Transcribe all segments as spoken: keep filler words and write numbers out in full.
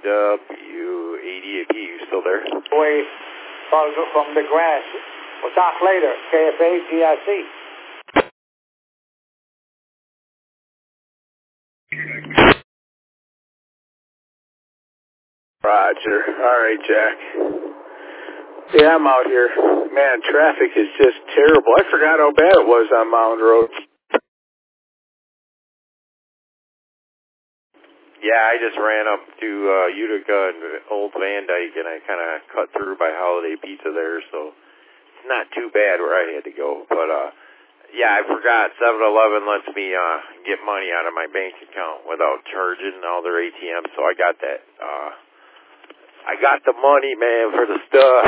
W eighty A P, you still there? Away from the grass. We'll talk later. K F A T I C. Roger. All right, Jack. Yeah, I'm out here. Man, traffic is just terrible. I forgot how bad it was on Mound Road. Yeah, I just ran up to uh, Utica and Old Van Dyke, and I kind of cut through by Holiday Pizza there, so it's not too bad where I had to go. But, uh, yeah, I forgot seven eleven lets me uh, get money out of my bank account without charging all their A T Ms, so I got that. Uh, I got the money, man, for the stuff.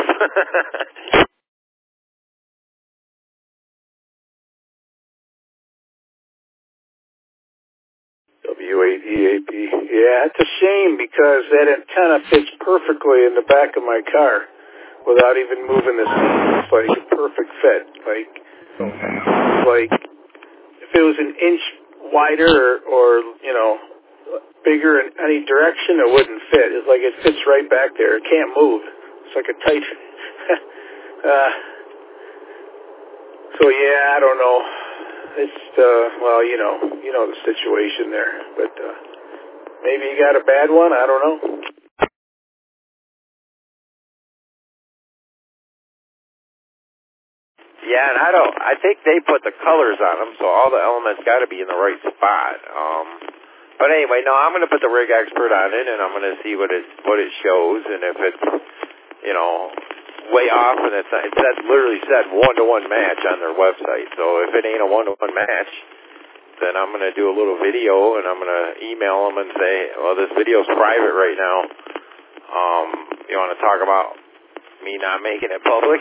W eighty A P. Yeah, it's a shame because that antenna fits perfectly in the back of my car without even moving the seat. It's like a perfect fit. Like, like if it was an inch wider or, or you know, bigger in any direction, it wouldn't fit. It's like it fits right back there. It can't move. It's like a tight. uh, so yeah, I don't know. It's uh, well, you know, you know the situation there. But uh, maybe you got a bad one. I don't know. Yeah, and I don't. I think they put the colors on them, so all the elements got to be in the right spot. Um, but anyway, no, I'm going to put the Rig Expert on it, and I'm going to see what it what it shows, and if it's, you know, way off, and it's it said literally said one to one match on their website. So if it ain't a one to one match, then I'm going to do a little video, and I'm going to email them and say, well, this video's private right now. Um, you want to talk about me not making it public?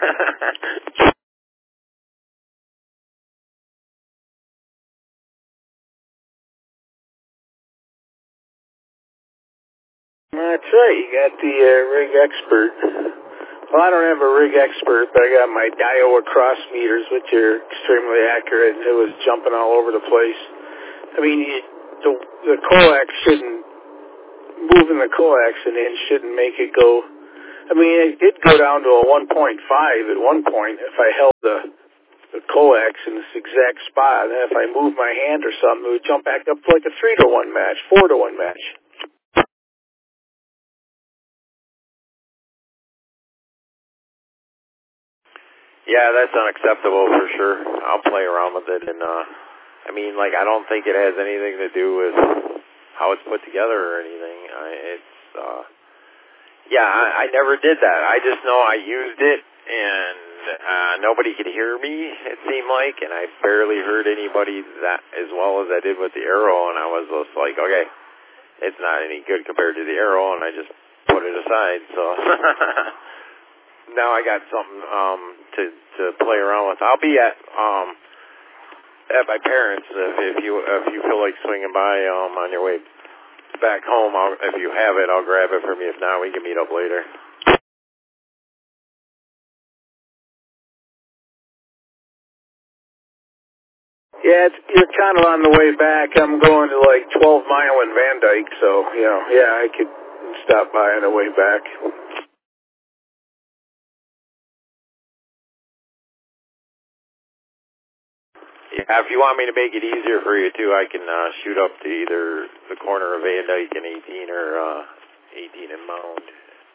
That's right. You got the uh, Rig Expert. Well, I don't have a Rig Expert, but I got my Daiwa cross meters, which are extremely accurate, and it was jumping all over the place. I mean, you, the, the coax shouldn't, moving the coax an inch shouldn't make it go. I mean, it did go down to a one point five at one point if I held the, the coax in this exact spot. And if I moved my hand or something, it would jump back up to like a three to one match, four to one match. Yeah, that's unacceptable for sure. I'll play around with it, and uh, I mean, like, I don't think it has anything to do with how it's put together or anything. I, it's, uh, yeah, I, I never did that. I just know I used it, and uh, nobody could hear me, it seemed like, and I barely heard anybody that as well as I did with the Arrow, and I was just like, okay, it's not any good compared to the Arrow, and I just put it aside, so... Now I got something um, to to play around with. I'll be at um, at my parents' if, if you if you feel like swinging by um, on your way back home. I'll, if you have it, I'll grab it from you. If not, we can meet up later. Yeah, it's, you're kind of on the way back. I'm going to like twelve mile in Van Dyke, so you know, yeah, I could stop by on the way back. Yeah, if you want me to make it easier for you too, I can uh, shoot up to either the corner of Van Dyke and eighteen or uh, eighteen and Mound.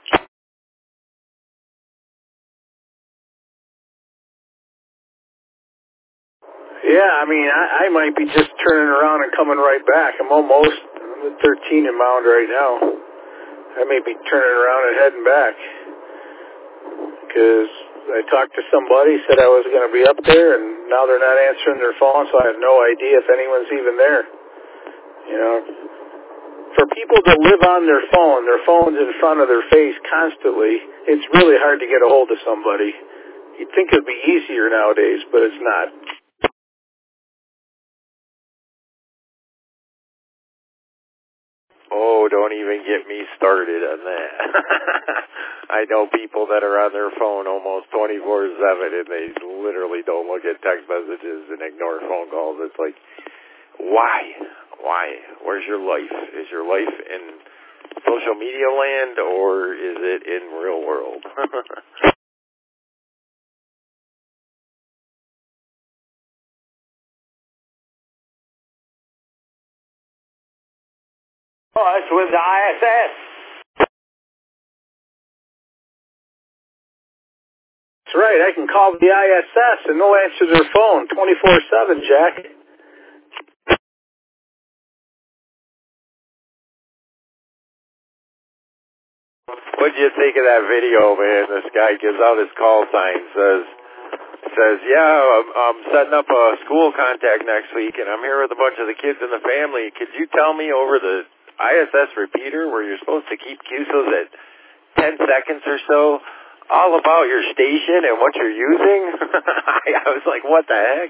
Yeah, I mean, I, I might be just turning around and coming right back. I'm almost I'm at thirteen in Mound right now. I may be turning around and heading back because I talked to somebody, said I was going to be up there, and now they're not answering their phone, so I have no idea if anyone's even there. You know, for people that live on their phone, their phone's in front of their face constantly, it's really hard to get a hold of somebody. You'd think it'd be easier nowadays, but it's not. Oh, don't even get me started on that. I know people that are on their phone almost twenty-four seven, and they literally don't look at text messages and ignore phone calls. It's like, why? Why? Where's your life? Is your life in social media land, or is it in real world? Oh, it's with the I S S. That's right. I can call the I S S and they'll answer their phone twenty-four seven, Jack. What do you think of that video, man? This guy gives out his call sign, says, says, yeah, I'm, I'm setting up a school contact next week, and I'm here with a bunch of the kids in the family. Could you tell me over the I S S repeater where you're supposed to keep Q S Os at ten seconds or so, all about your station and what you're using? I was like, what the heck?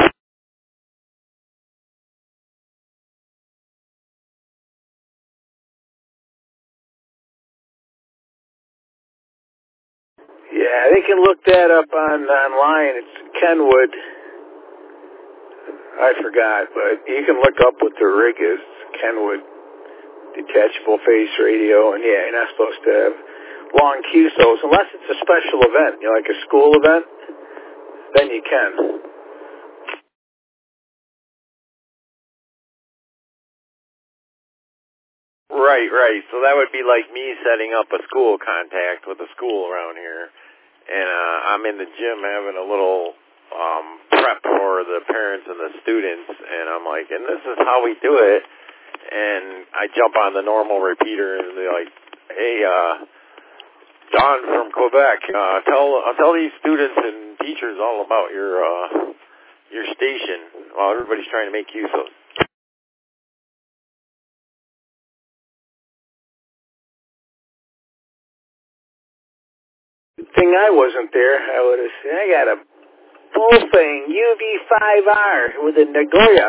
Yeah, they can look that up on online. It's Kenwood. I forgot, but you can look up what the rig is. It's Kenwood detachable phase radio, and yeah, you're not supposed to have long Q S Os unless it's a special event, you know, like a school event. Then you can. Right, right. So that would be like me setting up a school contact with a school around here, and uh, I'm in the gym having a little um, prep for the parents and the students, and I'm like, and this is how we do it. And I jump on the normal repeater, and they're like, hey, uh, Don from Quebec, uh, tell uh, tell these students and teachers all about your uh, your station while everybody's trying to make use of it. Thing I wasn't there, I would have said, I got a Bullfang U V five R with a Nagoya.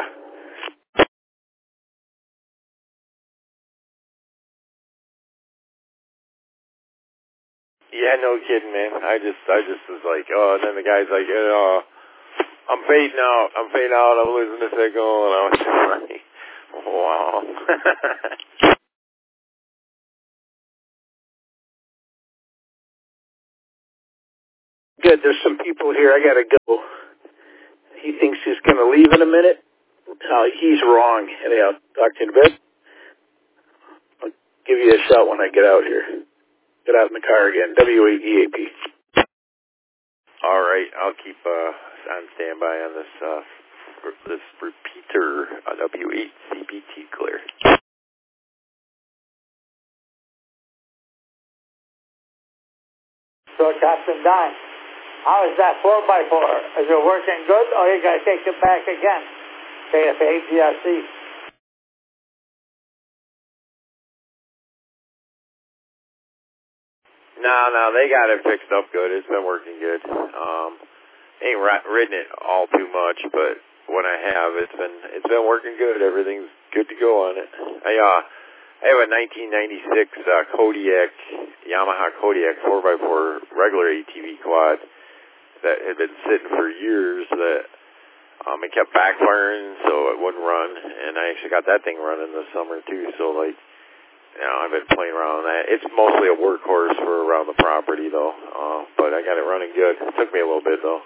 Yeah, no kidding, man. I just, I just was like, oh, and then the guy's like, you know, I'm fading out, I'm fading out, I'm losing the signal, and I was just like, wow. Good, there's some people here. I gotta go. He thinks he's gonna leave in a minute. Uh, he's wrong. Anyhow, talk to you in a bit. I'll give you a shout when I get out here. Get out in the car again. W A E A P. All right, I'll keep uh, on standby on this uh, this repeater, uh, W eight C B T clear. So, Captain Don, how is that four by four? Is it working good, or you got to take it back again? K F A G R C. No, no, they got it fixed up good. It's been working good. Um, ain't ridden it all too much, but when I have, it's been it's been working good. Everything's good to go on it. I uh, I have a nineteen ninety-six uh, Kodiak Yamaha Kodiak four by four regular A T V quad that had been sitting for years. That um, it kept backfiring, so it wouldn't run. And I actually got that thing running this summer too. So like. You know, I've been playing around with that. It's mostly a workhorse for around the property, though. Uh, but I got it running good. It took me a little bit, though.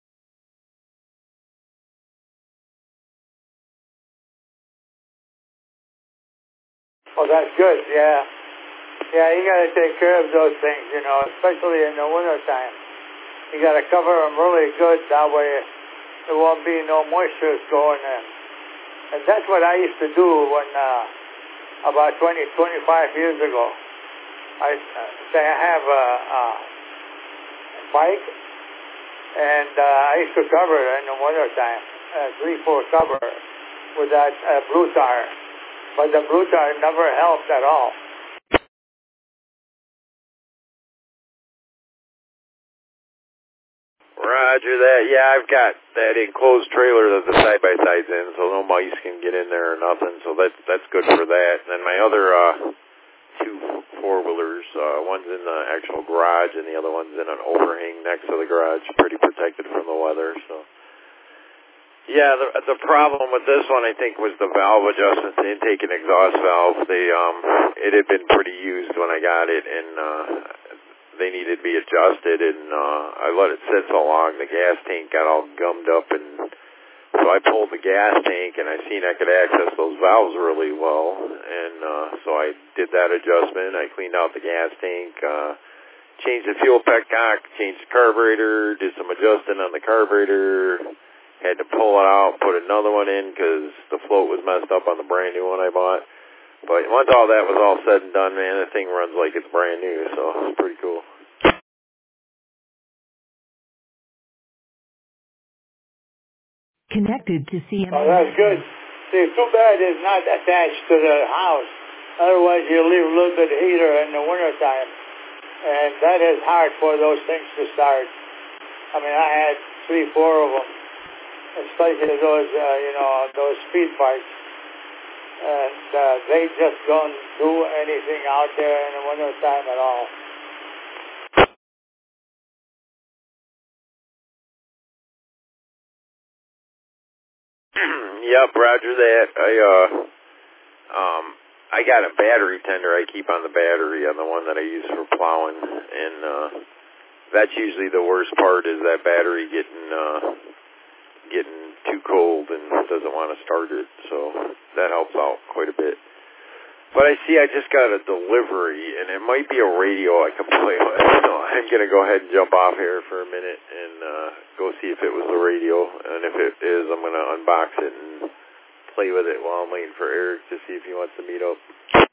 Oh, that's good, yeah. Yeah, you got to take care of those things, you know, especially in the wintertime. You got to cover them really good. That way there won't be no moisture going in. And that's what I used to do when... Uh, about twenty, twenty-five years ago. I uh, say I have a, a bike, and uh, I used to cover it in the wintertime, a three four cover with that uh, blue tire. But the blue tire never helped at all. Roger that. Yeah, I've got that enclosed trailer that the side-by-side's in, so no mice can get in there or nothing, so that's that's good for that. And then my other uh, two four-wheelers, uh, one's in the actual garage and the other one's in an overhang next to the garage, pretty protected from the weather. So Yeah, the the problem with this one, I think, was the valve adjustments, the intake and exhaust valve. They um, it had been pretty used when I got it, and uh, they needed to be adjusted. And uh, I let it sit so long, the gas tank got all gummed up, and so I pulled the gas tank, and I seen I could access those valves really well, and uh, so I did that adjustment. I cleaned out the gas tank, uh, changed the fuel petcock, changed the carburetor, did some adjusting on the carburetor. Had to pull it out, put another one in because the float was messed up on the brand new one I bought. But once all that was all said and done, man, the thing runs like it's brand new, so it's pretty cool. Connected to C M A. Oh, that's good. See, too bad it's not attached to the house. Otherwise, you leave a little bit of heater in the wintertime. And that is hard for those things to start. I mean, I had three, four of them. Especially those, uh, you know, those speed bikes. And uh, they just don't do anything out there in the wintertime at all. Yep, roger that. I, uh, um, I got a battery tender I keep on the battery on the one that I use for plowing. And uh, that's usually the worst part is that battery getting... Uh, getting too cold and doesn't want to start it, so that helps out quite a bit. But I see I just got a delivery, and it might be a radio I can play with, so I'm going to go ahead and jump off here for a minute and uh, go see if it was the radio, and if it is, I'm going to unbox it and play with it while I'm waiting for Eric to see if he wants to meet up.